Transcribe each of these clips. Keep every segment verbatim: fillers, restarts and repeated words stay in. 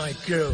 my girl。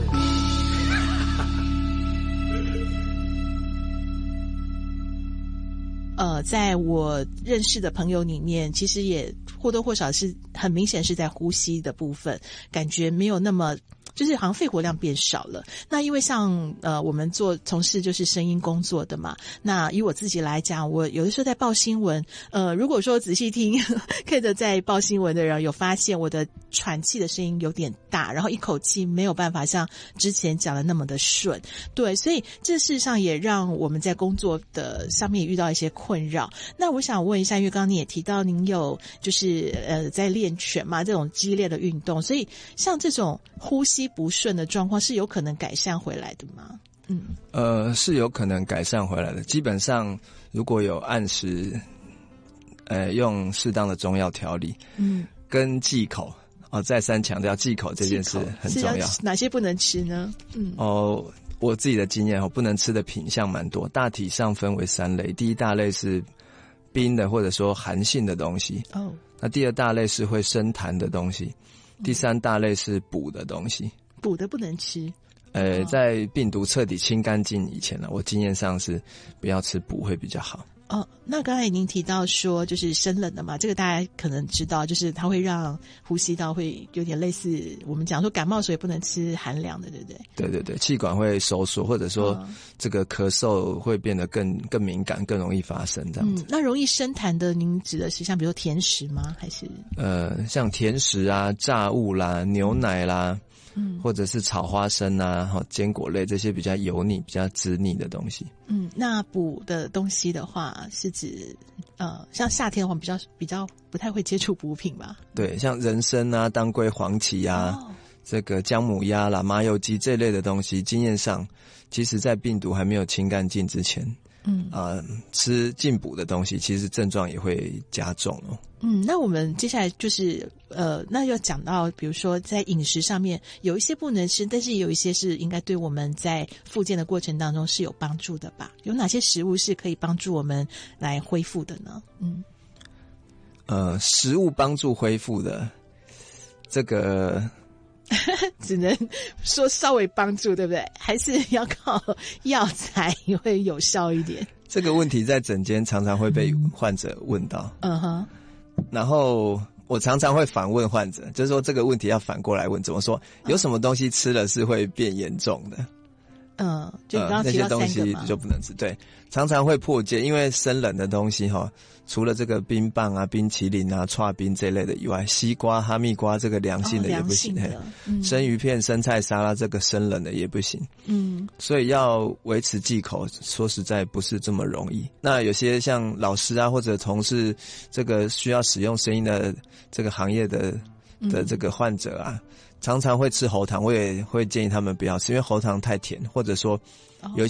呃，在我认识的朋友里面，其实也或多或少是很明显是在呼吸的部分，感觉没有那么。就是好像肺活量变少了。那因为像呃我们做从事就是声音工作的嘛，那以我自己来讲，我有的时候在报新闻，呃如果说仔细听Kate 在报新闻的人有发现我的喘气的声音有点大，然后一口气没有办法像之前讲的那么的顺。对，所以这事实上也让我们在工作的上面遇到一些困扰。那我想问一下，因为刚刚你也提到您有就是呃在练拳嘛，这种激烈的运动，所以像这种呼吸不顺的状况是有可能改善回来的吗？嗯， 呃，是有可能改善回来的。基本上，如果有按时，呃，用适当的中药调理，嗯，跟忌口哦，再三强调忌口这件事很重要。 是要哪些不能吃呢？嗯， 哦，我自己的经验哦，不能吃的品项蛮多，大体上分为三类。第一大类是冰的或者说寒性的东西，哦，那第二大类是会生痰的东西。第三大类是补的东西， 补的不能吃。 呃，在病毒彻底清干净以前呢，我经验上是不要吃补会比较好。 哦，那刚才您提到说就是生冷的嘛，这个大家可能知道，就是它会让呼吸道会有点类似我们讲说感冒水不能吃寒凉的，对不对？ 对对对，气管会收缩，或者说这个咳嗽会变得更更敏感，更容易发生这样子。 嗯，那容易生痰的，您指的是像比如说甜食吗？还是呃，像甜食啊、炸物啦、牛奶啦。嗯，或者是炒花生啊，哈，坚果类这些比较油腻、比较滋腻的东西。 嗯，那补的东西的话，是指呃，像夏天的话，比较比较不太会接触补品吧？ 对，像人参啊、当归、黄芪啊，哦、这个姜母鸭啦、麻油鸡这类的东西，经验上，其实在病毒还没有清干净之前。嗯啊、呃，吃进补的东西，其实症状也会加重哦。 嗯，那我们接下来就是呃，那要讲到，比如说在饮食上面有一些不能吃，但是有一些是应该对我们在复健的过程当中是有帮助的吧？有哪些食物是可以帮助我们来恢复的呢？嗯， 呃，食物帮助恢复的这个。 只能说稍微帮助，对不对？还是要靠药材会有效一点。 这个问题在诊间常常会被患者问到。嗯哼。然后我常常会反问患者，就是说这个问题要反过来问，怎么说？有什么东西吃了是会变严重的？ 嗯，就你刚刚提到三个嘛、呃、那些东西就不能吃。对，常常会破戒，因为生冷的东西哈，除了这个冰棒啊、冰淇淋啊、剉冰这类的以外，西瓜、哈密瓜这个凉性的也不行，哦嗯、生鱼片、生菜沙拉这个生冷的也不行。嗯，所以要维持忌口，说实在不是这么容易。那有些像老师啊，或者从事这个需要使用声音的这个行业的的这个患者啊。常常会吃喉糖，我也会建议他们不要吃，因为喉糖太甜，或者说有